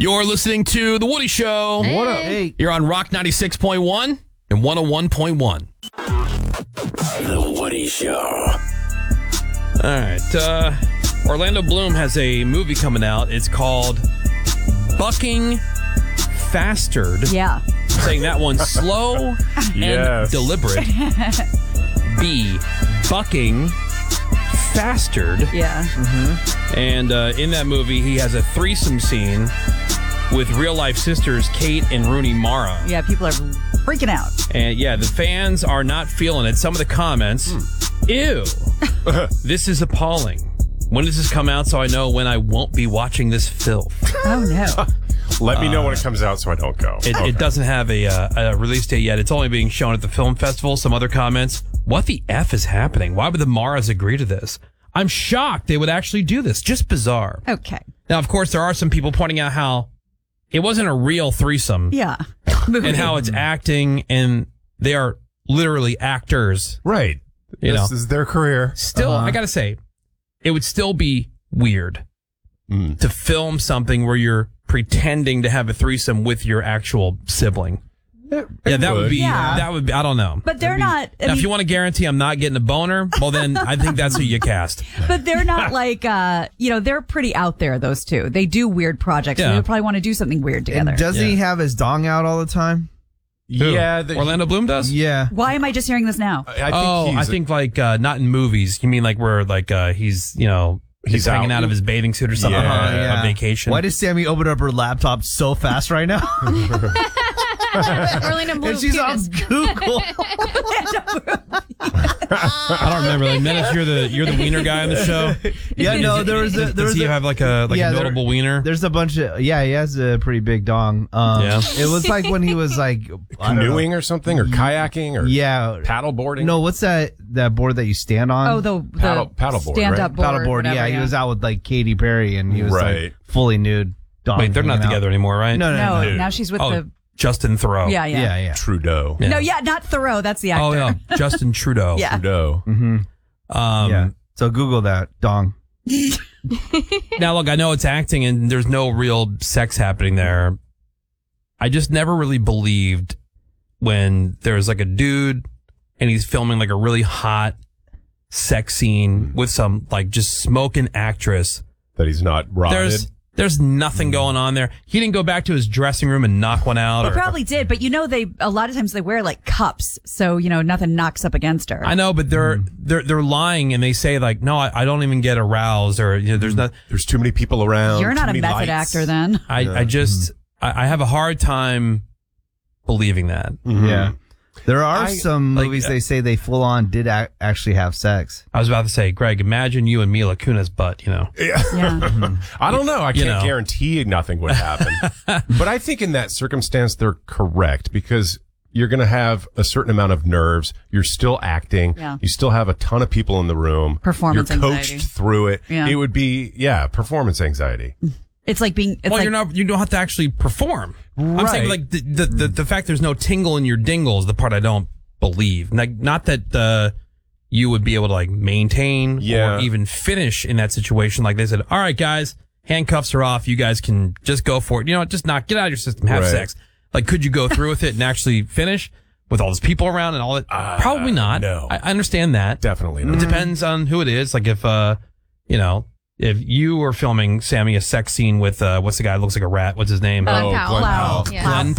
You're listening to The Woody Show. Hey. What up? Hey. You're on Rock 96.1 and 101.1. The Woody Show. All right. Orlando Bloom has a movie coming out. It's called Bucking Fastered. Yeah. Saying that one slow and deliberate. B. Bucking Fastered. Yeah. And in that movie, he has a threesome scene with real-life sisters Kate and Rooney Mara. Yeah, people are freaking out. And yeah, the fans are not feeling it. Some of the comments, ew, this is appalling. When does this come out so I know when I won't be watching this filth? Oh, no. Let me know when it comes out so I don't go. It doesn't have a release date yet. It's only being shown at the film festival. Some other comments, what the F is happening? Why would the Maras agree to this? I'm shocked they would actually do this. Just bizarre. Okay. Now, of course, there are some people pointing out how it wasn't a real threesome. Yeah. And how it's acting, and they are literally actors. Right. This is their career. Still, I gotta say, it would still be weird to film something where you're pretending to have a threesome with your actual sibling. That would be, I don't know. But they're not. Now, if you want to guarantee I'm not getting a boner, well, then I think that's who you cast. But they're not like, they're pretty out there, those two. They do weird projects. Yeah. So they probably want to do something weird together. And doesn't he have his dong out all the time? Yeah. Orlando Bloom does? Yeah. Why am I just hearing this now? I think like not in movies. You mean like where like he's he's hanging out of his bathing suit or something on vacation. Why does Sammy open up her laptop so fast right now? Orlando Bloom And she's on Google. I don't remember. Like, Menace, you're the wiener guy on the show. Yeah, no, Does he have like a notable wiener? There's a bunch of he has a pretty big dong. It was like when he was like canoeing or something, or kayaking, or paddle boarding. No, what's that board that you stand on? Oh, the paddleboard, stand-up board. Paddleboard. Whatever, Yeah, he was out with like Katy Perry, and he was like fully nude. Dong Wait, they're not hanging out. together anymore, right? No. Now she's with the. Justin Thoreau. Yeah. Trudeau. No, not Thoreau. That's the actor. Oh, yeah. Justin Trudeau. Yeah. Trudeau. Mm-hmm. So Google that dong. Now, look, I know it's acting and there's no real sex happening there. I just never really believed when there's like a dude and he's filming like a really hot sex scene with some like just smoking actress. That he's not rotted. There's nothing going on there. He didn't go back to his dressing room and knock one out. He probably did, but they a lot of times they wear like cups, so nothing knocks up against her. I know, but they're lying and they say like, no, I don't even get aroused, or there's too many people around. You're not a method actor, then. I have a hard time believing that. Mm-hmm. Yeah. There are some movies they say they full on did actually have sex. I was about to say, Greg, imagine you and Mila Kunis' butt, Yeah. I don't know. I can't guarantee nothing would happen. But I think in that circumstance, they're correct, because you're going to have a certain amount of nerves. You're still acting. Yeah. You still have a ton of people in the room. Performance You're anxiety. coached through it. Yeah. It would be, performance anxiety. It's like being. It's you don't have to actually perform. Right. I'm saying like the fact there's no tingle in your dingle is the part I don't believe. Like, not that you would be able to like maintain or even finish in that situation. Like they said, all right, guys, handcuffs are off. You guys can just go for it. Just get out of your system, have sex. Like, could you go through with it and actually finish with all those people around and all that? Probably not. No. I understand that. Definitely not. It depends on who it is. Like if you were filming, Sammy, a sex scene with, what's the guy that looks like a rat? What's his name? Glenn Powell. Glenn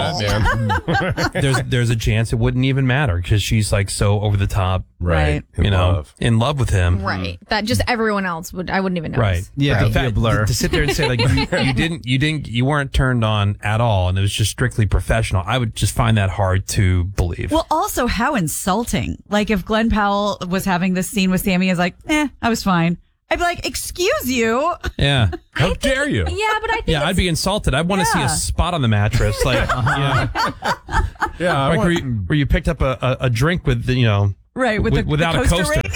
Powell. There's a chance it wouldn't even matter because she's like so over the top. Right. In love with him. Right. That just everyone else I wouldn't even notice. Right. Yeah, The fact, a blur. To sit there and say like you weren't turned on at all and it was just strictly professional, I would just find that hard to believe. Well, also how insulting. Like if Glenn Powell was having this scene with Sammy, is like, I was fine. I'd be like, excuse you. Yeah. How dare you? Yeah, but I think I'd be insulted. I'd want to see a spot on the mattress. Like, like where you picked up a drink with, right, without the a coaster. ring.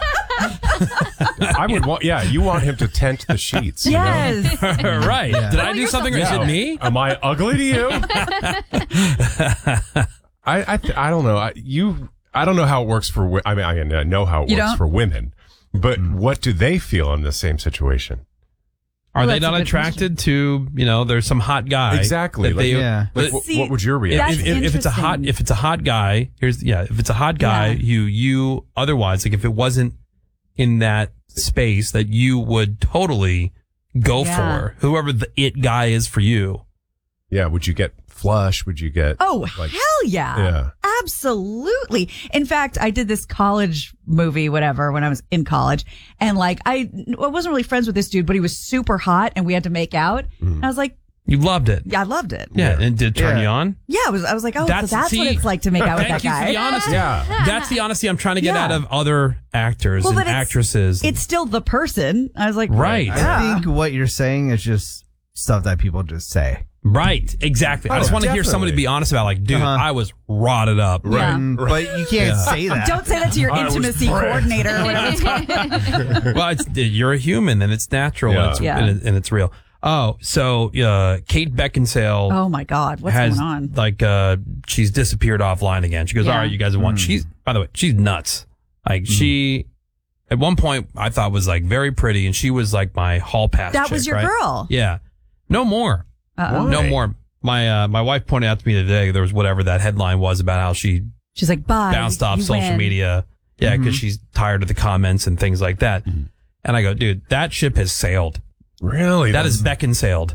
I would want, you want him to tent the sheets. Yes. Right. Yeah. Did I do something or is it me? Am I ugly to you? I don't know. I don't know how it works for, I know how it works for women. But what do they feel in the same situation? Are they not attracted to, there's some hot guy? Exactly. What would your reaction? If it's a hot guy, if it's a hot guy, you otherwise, like if it wasn't in that space that you would totally go for, whoever the it guy is for you. Yeah. Would you get flush? Would you get? Oh, hell yeah. Yeah. Absolutely. In fact, I did this college movie, whatever, when I was in college. And I wasn't really friends with this dude, but he was super hot and we had to make out. And I was like, you loved it. Yeah, I loved it. Yeah. And did it turn you on? Yeah. I was like, oh, that's what it's like to make out with that guy. Thank you for the honesty. Yeah. That's the honesty I'm trying to get out of other actors and actresses. It's still the person. I was like, right. I think what you're saying is just stuff that people just say. Right, exactly. I just want to hear somebody be honest about, dude, I was rotted up. Right. But you can't say that. Don't say that to your intimacy coordinator or whatever it's called. Well, you're a human and it's natural and it's real. Oh, so Kate Beckinsale. Oh my God, what's going on? She's disappeared offline again. She goes, all right, you guys want. By the way, she's nuts. She, at one point, I thought was very pretty, and she was my hall pass. That chick, was your girl. Yeah, no more. No more. My wife pointed out to me today there was whatever that headline was about how she's like, bye, bounced off social media. Yeah, because she's tired of the comments and things like that. And I go, dude, that ship has sailed. Really? That is Beckinsale.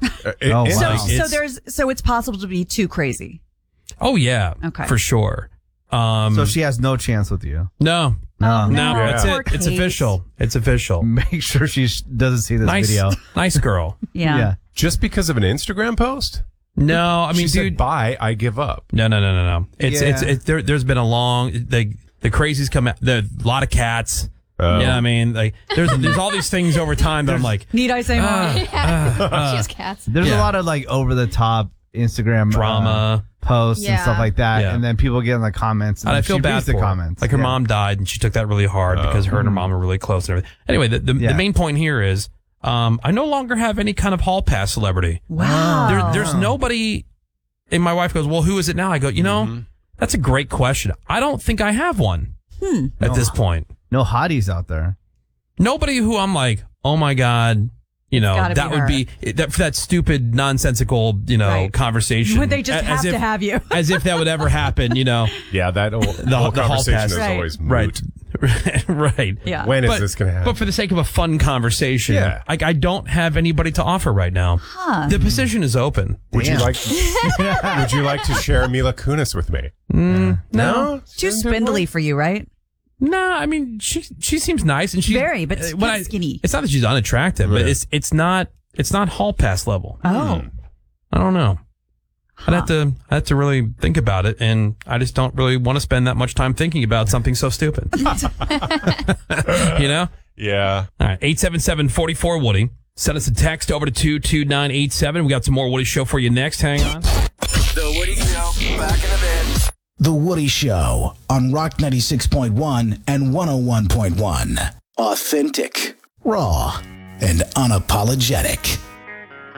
So it's possible to be too crazy. Oh yeah, for sure. So she has no chance with you. No. That's it. Poor It's Kate. official. It's official. Make sure she doesn't see this video. Nice girl. Yeah. Just because of an Instagram post? No, I mean, she dude, said, bye, I give up. No. It's there's been a long, the crazies come out, a lot of cats. Yeah, I mean, there's all these things over time that I'm like, need I say more? She has cats. There's a lot of over the top Instagram drama posts and stuff like that, and then people get in the comments, and I feel bad for the her. comments. Her mom died, and she took that really hard because her and her mom were really close and everything. Anyway, the main point here is, I no longer have any kind of hall pass celebrity. Wow. There's nobody. And my wife goes, well, who is it now? I go, that's a great question. I don't think I have one at this point. No hotties out there. Nobody who I'm like, oh my God, that would be that for that stupid nonsensical, conversation. Would they just have to have you? As if that would ever happen, Yeah, that whole conversation is always moot. Right. Yeah. When is this going to happen? But for the sake of a fun conversation, I don't have anybody to offer right now. The position is open. Would you like to share Mila Kunis with me? No? Too spindly for you, right? No, I mean she seems nice and she's very, but skinny. It's not that she's unattractive, but it's not hall pass level. Oh, I don't know. I'd have to really think about it, and I just don't really want to spend that much time thinking about something so stupid. Yeah. All right, 877-44-WOODY. Send us a text over to 22987. We got some more Woody Show for you next. Hang on. The Woody Show, back in a bit. The Woody Show on Rock 96.1 and 101.1. Authentic, raw, and unapologetic.